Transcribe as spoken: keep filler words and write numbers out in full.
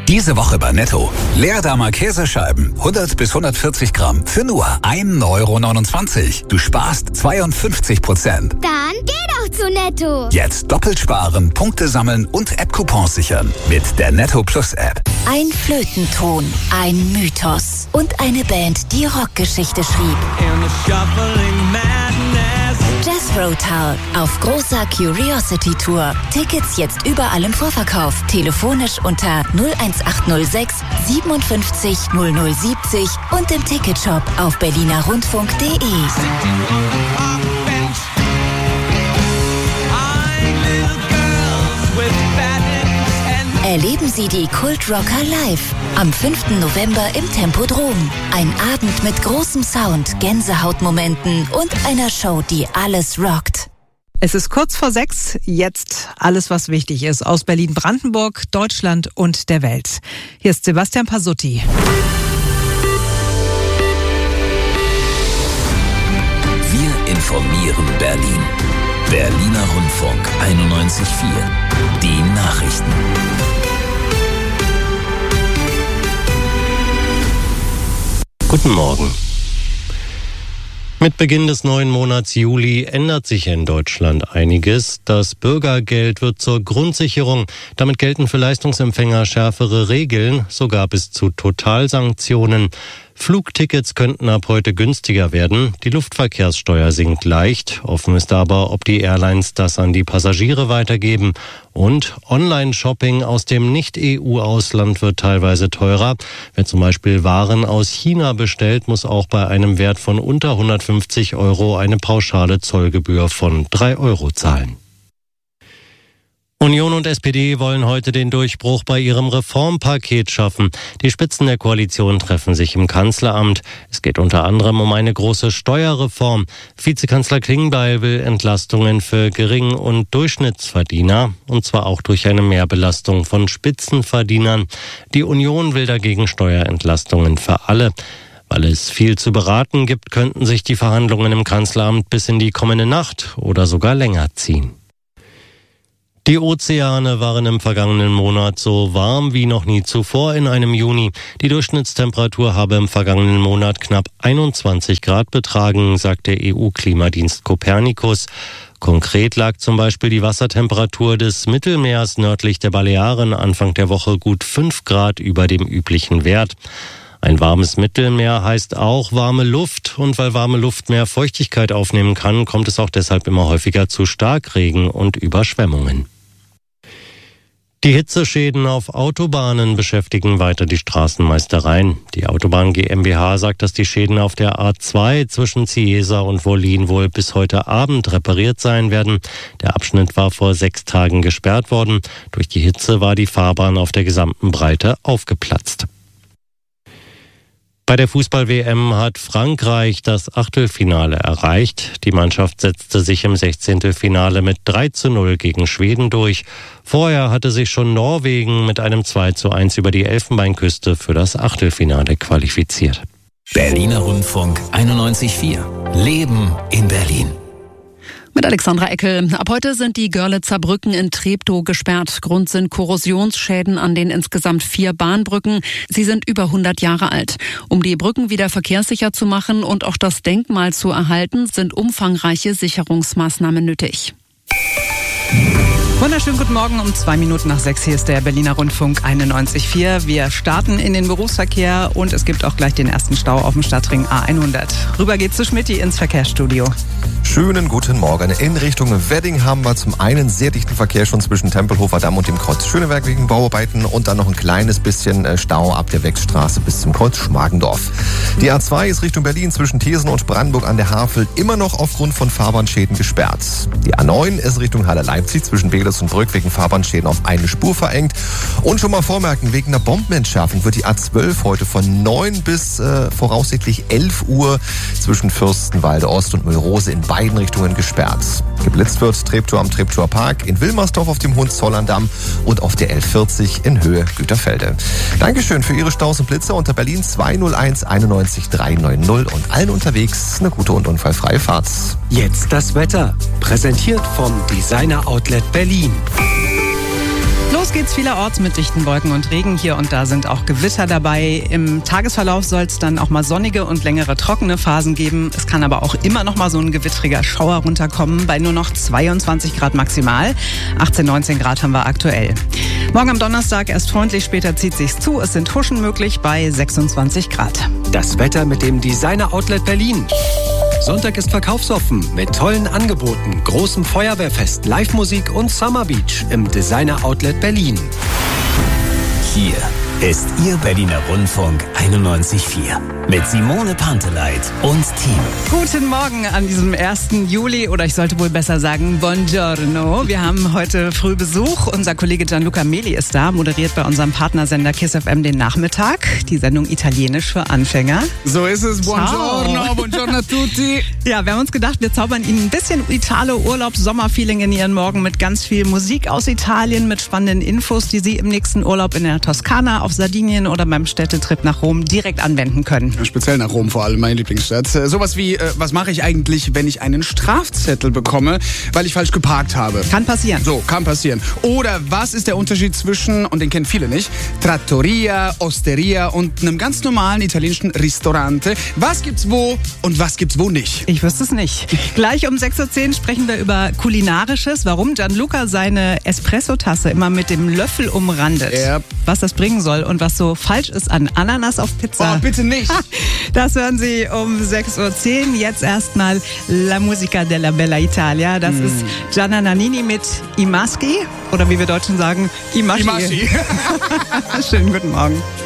Diese Woche bei Netto. Leerdammer Käsescheiben, hundert bis hundertvierzig Gramm für nur ein Euro neunundzwanzig. Du sparst zweiundfünfzig Prozent. Dann geh doch zu Netto. Jetzt doppelt sparen, Punkte sammeln und App-Coupons sichern. Mit der Netto Plus App. Ein Flötenton, ein Mythos und eine Band, die Rockgeschichte schrieb. Jethro Tull auf großer Curiosity Tour. Tickets jetzt überall im Vorverkauf. Telefonisch unter null eins acht null sechs siebenundfünfzig null null siebzig und im Ticketshop auf berliner rundfunk punkt de. Erleben Sie die Kultrocker live am fünften November im Tempodrom. Ein Abend mit großem Sound, Gänsehautmomenten und einer Show, die alles rockt. Es ist kurz vor sechs, jetzt alles, was wichtig ist aus Berlin-Brandenburg, Deutschland und der Welt. Hier ist Sebastian Pasutti. Wir informieren Berlin. Berliner Rundfunk einundneunzig Komma vier. Die Nachrichten. Guten Morgen. Mit Beginn des neuen Monats Juli ändert sich in Deutschland einiges. Das Bürgergeld wird zur Grundsicherung. Damit gelten für Leistungsempfänger schärfere Regeln, sogar bis zu Totalsanktionen. Flugtickets könnten ab heute günstiger werden. Die Luftverkehrssteuer sinkt leicht. Offen ist aber, ob die Airlines das an die Passagiere weitergeben. Und Online-Shopping aus dem Nicht-E U-Ausland wird teilweise teurer. Wer zum Beispiel Waren aus China bestellt, muss auch bei einem Wert von unter hundertfünfzig Euro eine pauschale Zollgebühr von drei Euro zahlen. Union und S P D wollen heute den Durchbruch bei ihrem Reformpaket schaffen. Die Spitzen der Koalition treffen sich im Kanzleramt. Es geht unter anderem um eine große Steuerreform. Vizekanzler Klingbeil will Entlastungen für Gering- und Durchschnittsverdiener, und zwar auch durch eine Mehrbelastung von Spitzenverdienern. Die Union will dagegen Steuerentlastungen für alle. Weil es viel zu beraten gibt, könnten sich die Verhandlungen im Kanzleramt bis in die kommende Nacht oder sogar länger ziehen. Die Ozeane waren im vergangenen Monat so warm wie noch nie zuvor in einem Juni. Die Durchschnittstemperatur habe im vergangenen Monat knapp einundzwanzig Grad betragen, sagt der E U-Klimadienst Copernicus. Konkret lag zum Beispiel die Wassertemperatur des Mittelmeers nördlich der Balearen Anfang der Woche gut fünf Grad über dem üblichen Wert. Ein warmes Mittelmeer heißt auch warme Luft, und weil warme Luft mehr Feuchtigkeit aufnehmen kann, kommt es auch deshalb immer häufiger zu Starkregen und Überschwemmungen. Die Hitzeschäden auf Autobahnen beschäftigen weiter die Straßenmeistereien. Die Autobahn GmbH sagt, dass die Schäden auf der A zwei zwischen Cieza und Wollin wohl bis heute Abend repariert sein werden. Der Abschnitt war vor sechs Tagen gesperrt worden. Durch die Hitze war die Fahrbahn auf der gesamten Breite aufgeplatzt. Bei der Fußball-W M hat Frankreich das Achtelfinale erreicht. Die Mannschaft setzte sich im Sechzehntelfinale mit drei zu null gegen Schweden durch. Vorher hatte sich schon Norwegen mit einem zwei zu eins über die Elfenbeinküste für das Achtelfinale qualifiziert. Berliner Rundfunk einundneunzig Komma vier. Leben in Berlin. Mit Alexandra Eckel. Ab heute sind die Görlitzer Brücken in Treptow gesperrt. Grund sind Korrosionsschäden an den insgesamt vier Bahnbrücken. Sie sind über hundert Jahre alt. Um die Brücken wieder verkehrssicher zu machen und auch das Denkmal zu erhalten, sind umfangreiche Sicherungsmaßnahmen nötig. Wunderschönen guten Morgen, um zwei Minuten nach sechs. Hier ist der Berliner Rundfunk einundneunzig Komma vier. Wir starten in den Berufsverkehr und es gibt auch gleich den ersten Stau auf dem Stadtring A hundert. Rüber geht's zu Schmidti ins Verkehrsstudio. Schönen guten Morgen. In Richtung Wedding haben wir zum einen sehr dichten Verkehr schon zwischen Tempelhofer Damm und dem Kreuz Schöneberg wegen Bauarbeiten und dann noch ein kleines bisschen Stau ab der Wechstraße bis zum Kreuz Schmargendorf. Die A zwei ist Richtung Berlin zwischen Thesen und Brandenburg an der Havel immer noch aufgrund von Fahrbahnschäden gesperrt. Die A neun ist Richtung Halle Leipzig zwischen Behlitz und Brück wegen Fahrbahnschäden auf eine Spur verengt. Und schon mal vormerken, wegen einer Bombenentschärfung wird die A zwölf heute von neun bis äh, voraussichtlich elf Uhr zwischen Fürstenwalde Ost und Müllrose in beiden Richtungen gesperrt. Geblitzt wird Treptow am Treptower Park, in Wilmersdorf auf dem Hohenzollerndamm und auf der L vierzig in Höhe Güterfelde. Dankeschön für Ihre Staus und Blitzer unter Berlin zwei null eins einundneunzig dreihundertneunzig und allen unterwegs eine gute und unfallfreie Fahrt. Jetzt das Wetter, präsentiert vom Designer Outlet Berlin. Los geht's vielerorts mit dichten Wolken und Regen. Hier und da sind auch Gewitter dabei. Im Tagesverlauf soll es dann auch mal sonnige und längere trockene Phasen geben. Es kann aber auch immer noch mal so ein gewittriger Schauer runterkommen bei nur noch zweiundzwanzig Grad maximal. achtzehn, neunzehn Grad haben wir aktuell. Morgen am Donnerstag erst freundlich, später zieht sich's zu. Es sind Huschen möglich bei sechsundzwanzig Grad. Das Wetter mit dem Designer Outlet Berlin. Sonntag ist verkaufsoffen mit tollen Angeboten, großem Feuerwehrfest, Live-Musik und Summer Beach im Designer Outlet Berlin. Hier ist Ihr Berliner Rundfunk einundneunzig Komma vier mit Simone Panteleit und Team. Guten Morgen an diesem ersten Juli, oder ich sollte wohl besser sagen Buongiorno. Wir haben heute früh Besuch. Unser Kollege Gianluca Meli ist da, moderiert bei unserem Partnersender Kiss F M den Nachmittag. Die Sendung Italienisch für Anfänger. So ist es. Buongiorno, Ciao. buongiorno a tutti. Ja, wir haben uns gedacht, wir zaubern Ihnen ein bisschen Italo-Urlaubs-Sommerfeeling in Ihren Morgen mit ganz viel Musik aus Italien, mit spannenden Infos, die Sie im nächsten Urlaub in der Toskana, auf Sardinien oder beim Städtetrip nach Rom direkt anwenden können. Speziell nach Rom vor allem, meine Lieblingsstadt. Sowas wie, äh, was mache ich eigentlich, wenn ich einen Strafzettel bekomme, weil ich falsch geparkt habe? Kann passieren. So, kann passieren. Oder was ist der Unterschied zwischen, und den kennen viele nicht, Trattoria, Osteria und einem ganz normalen italienischen Ristorante? Was gibt's wo und was gibt's wo nicht? Ich wüsste es nicht. Gleich um sechs Uhr zehn sprechen wir über Kulinarisches, warum Gianluca seine Espresso-Tasse immer mit dem Löffel umrandet. Yep. Was das bringen soll und was so falsch ist an Ananas auf Pizza. Oh, bitte nicht. Das hören Sie um sechs Uhr zehn. Jetzt erstmal La Musica della Bella Italia. Das mm. ist Gianna Nannini mit I Maschi. Oder wie wir Deutschen sagen, I Maschi. I Maschi. Schönen guten Morgen.